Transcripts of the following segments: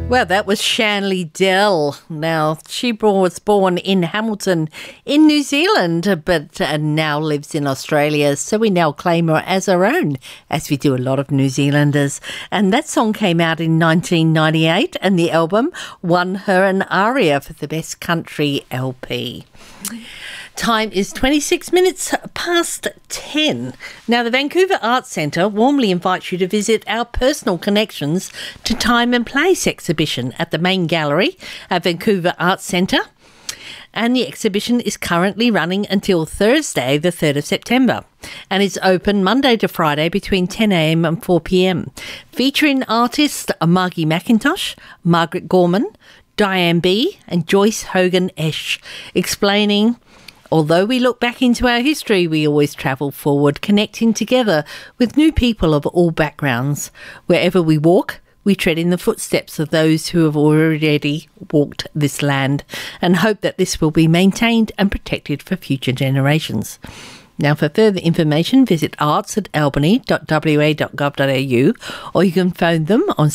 Well, that was Shanley Dell. Now, she was born in Hamilton in New Zealand, but now lives in Australia, so we now claim her as our own, as we do a lot of New Zealanders. And that song came out in 1998, and the album won her an ARIA for the Best Country LP. Time is 26 minutes past 10. Now, the Vancouver Arts Centre warmly invites you to visit our Personal Connections to Time and Place exhibition at the main gallery at Vancouver Arts Centre. And the exhibition is currently running until Thursday, the 3rd of September, and is open Monday to Friday between 10 a.m. and 4 p.m, featuring artists Margie McIntosh, Margaret Gorman, Diane B and Joyce Hogan-Esch, explaining, although we look back into our history, we always travel forward, connecting together with new people of all backgrounds. Wherever we walk, we tread in the footsteps of those who have already walked this land, and hope that this will be maintained and protected for future generations. Now, for further information, visit arts@albany.wa.gov.au, or you can phone them on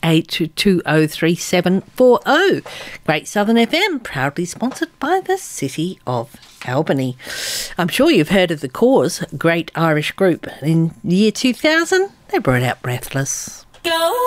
68203740. Great Southern FM, proudly sponsored by the City of Albany. I'm sure you've heard of The Cause, great Irish group. In the year 2000, they brought out Breathless. Go